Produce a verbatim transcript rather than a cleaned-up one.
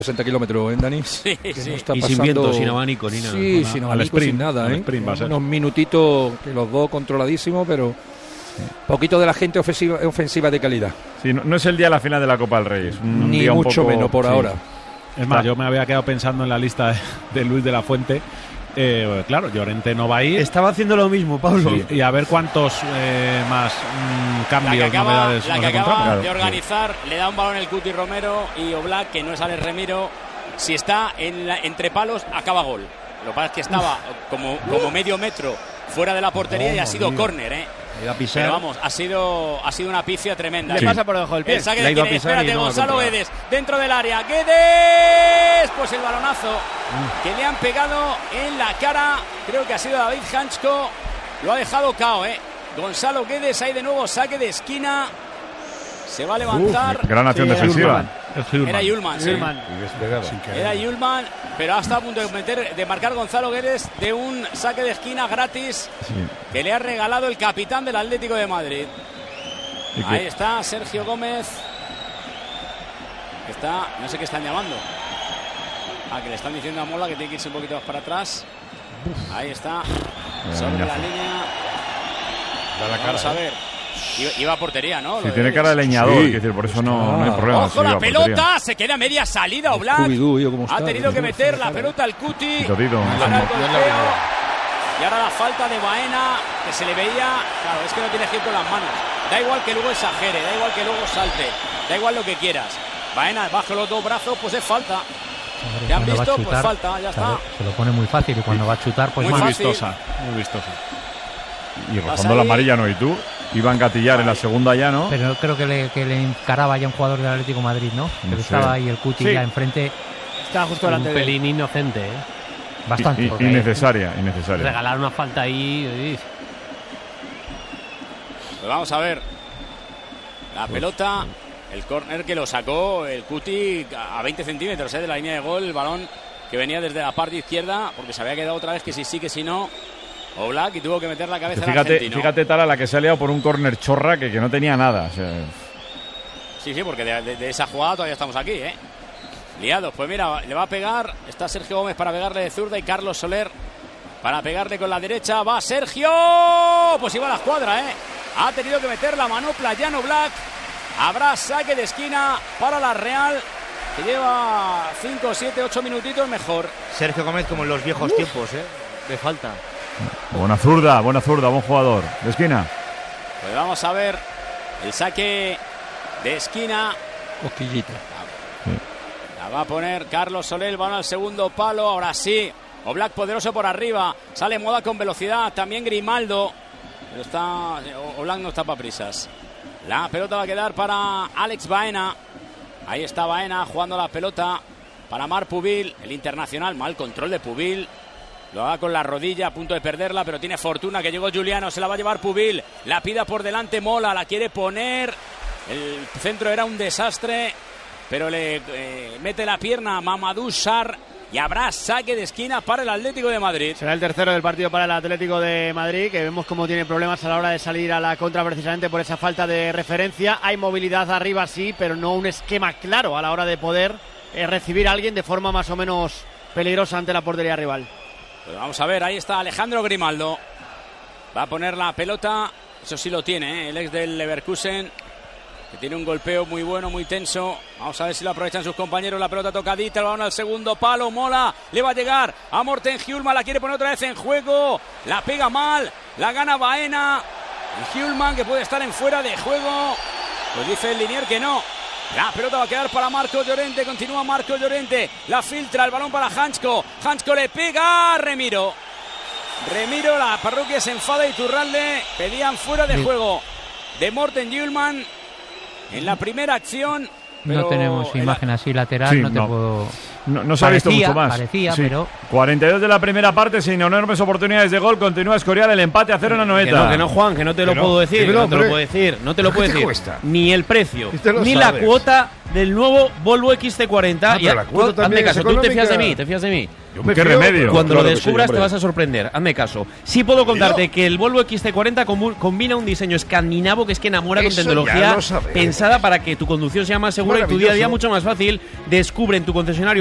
sesenta kilómetros, ¿eh, Dani? Sí, que sí. No está y pasando... sin viento, sin abanico, ni nada. Sí, Una, sin al abanico, sprint, sin nada, al ¿eh? sprint va a ser. Unos minutitos que los dos controladísimos, pero poquito de la gente ofensiva, ofensiva de calidad. Sí, no, no es el día de la final de la Copa del Rey. Es un Ni día un mucho poco, menos por sí. ahora. Es más, yo me había quedado pensando en la lista de, de Luis de la Fuente. Eh, claro, Llorente no va a ir. Estaba haciendo lo mismo, Pablo. Sí, y a ver cuántos eh, más mmm, cambios, la que acaba, novedades la nos que acaba encontramos. de organizar, le da un balón el Cuti Romero y Oblak, que no es Alex Remiro. Si está en la, entre palos, acaba gol. Lo que pasa es que estaba como, como medio metro fuera de la portería oh, y ha sido córner, ¿eh? A pisar. Pero vamos, ha sido, ha sido una pifia tremenda. Le sí. pasa por debajo del pie. El saque de Guedes, espérate, no Gonzalo Guedes, dentro del área. Guedes, pues el balonazo mm. que le han pegado en la cara. Creo que ha sido David Hanchko. Lo ha dejado cao, ¿eh? Gonzalo Guedes, ahí de nuevo, saque de esquina. Se va a levantar. Uf, gran acción sí, defensiva. Era Yulman, sí. Yulman. Era Yulman, pero ha estado a punto de, meter, de marcar Gonzalo Guedes de un saque de esquina gratis sí. que le ha regalado el capitán del Atlético de Madrid. Ahí está Sergio Gómez. Que está, no sé qué están llamando. Ah, que le están diciendo a Mola que tiene que irse un poquito más para atrás. Uf. Ahí está. Sobre la línea. Da la Vamos cara, a ver. Iba, iba a portería, ¿no? Sí, tiene cara de leñador, sí. decir, por eso no, no hay problema. ¡Ojo, la pelota! Se queda media salida Oblak. Ha tenido que meter la pelota al Cuti. Ahora el golpeo. Y ahora la falta de Baena, que se le veía. Claro, es que no tiene giro con las manos. Da igual que luego exagere, da igual que luego salte, da igual lo que quieras. Baena bajo los dos brazos, pues es falta. ¿Te han visto? Chutar, pues falta, ya está. Se lo pone muy fácil y cuando sí. va a chutar, pues muy más. vistosa, muy vistosa. Y rozando la amarilla, ¿no? ¿Y tú? Iba a engatillar en la segunda ya, ¿no? Pero creo que le, que le encaraba ya un jugador del Atlético de Madrid, ¿no? Pero no estaba ahí el Cuti sí. ya enfrente. Estaba justo delante un de pelín inocente, ¿eh? Bastante. Y, y, innecesaria, innecesaria. Regalar una falta ahí. Pues vamos a ver. La Uf. pelota, el córner que lo sacó el Cuti a veinte centímetros ¿eh? de la línea de gol. El balón que venía desde la parte izquierda, porque se había quedado otra vez que si sí, que si no. Oblak y tuvo que meter la cabeza fíjate, al argentino. Fíjate tal a la que se ha liado por un córner chorra que, que no tenía nada. O sea... Sí, sí, porque de, de, de esa jugada todavía estamos aquí, ¿eh? Liados. Pues mira, le va a pegar. Está Sergio Gómez para pegarle de zurda y Carlos Soler para pegarle con la derecha. Va Sergio. Pues iba a la escuadra, ¿eh? Ha tenido que meter la manopla Jan Oblak. Habrá saque de esquina para la Real, que lleva cinco, siete, ocho minutitos mejor. Sergio Gómez como en los viejos Uf. tiempos, ¿eh? De falta. Buena zurda, buena zurda, buen jugador. De esquina. Pues vamos a ver el saque de esquina. Cosquillita. Sí. La va a poner Carlos Soler, van al segundo palo. Ahora sí, Oblak poderoso por arriba. Sale Moda con velocidad, también Grimaldo. Pero está, Oblak no está para prisas. La pelota va a quedar para Alex Baena. Ahí está Baena jugando la pelota para Marc Pubil, el internacional. Mal control de Pubil. Lo da con la rodilla, a punto de perderla, pero tiene fortuna que llegó Juliano, se la va a llevar Pubil, la pida por delante Mola, la quiere poner, el centro era un desastre, pero le eh, mete la pierna Mamadou Sarr y habrá saque de esquina para el Atlético de Madrid. Será el tercero del partido para el Atlético de Madrid, que vemos cómo tiene problemas a la hora de salir a la contra precisamente por esa falta de referencia. Hay movilidad arriba sí, pero no un esquema claro a la hora de poder eh, recibir a alguien de forma más o menos peligrosa ante la portería rival. Pues vamos a ver, ahí está Alejandro Grimaldo. Va a poner la pelota, eso sí lo tiene, ¿eh? El ex del Leverkusen, que tiene un golpeo muy bueno, muy tenso. Vamos a ver si lo aprovechan sus compañeros. La pelota tocadita, el balón al segundo palo. Mola, le va a llegar a Morten Hjulman, la quiere poner otra vez en juego. La pega mal, la gana Baena. Y Hjulman, que puede estar en fuera de juego. Pues dice el Linier que no. La pelota va a quedar para Marco Llorente. Continúa Marco Llorente. La filtra, el balón para Hanchko. Hanchko le pega a Remiro. Remiro, la parroquia se enfada y Iturralde. Pedían fuera de juego de Morten Hjulman en la primera acción. No tenemos imagen así lateral, sí, no te no. puedo... no, no se ha visto Parecía, mucho más. parecía, Sí. pero- cuarenta y dos de la primera parte sin enormes oportunidades de gol. Continúa Escorial, el empate a cero en la Que noeta. no, que no, Juan, que no te lo Que no. puedo decir, Dímelo, no te lo hombre. puedo decir, no te lo ¿Qué puedo te decir. cuesta? Ni el precio, Y te lo ni sabes. la cuota del nuevo Volvo X C cuarenta. Ah, pero Y- la cuota tú- también hazme es caso, tú te fías de económica. mí, te fías de mí. Yo me ¿Qué fío, remedio? pero Cuando claro lo que sí, descubras hombre. te vas a sorprender. Hazme caso. Sí puedo contarte que el Volvo X C cuarenta comu- combina un diseño escandinavo que es que enamora con Eso ya tecnología lo sabemos. pensada para que tu conducción sea más segura y tu día a día Maravilloso. mucho más fácil. Descubre en tu concesionario